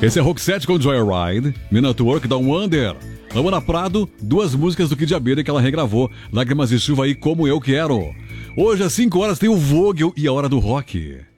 Esse é Roxette com Joyride, Men at Work, Down Under. Luana Prado, duas músicas do Kid de Abelha que ela regravou. Lágrimas de Chuva e Como Eu Quero. Hoje às 5 horas tem o Vogel e a Hora do Rock.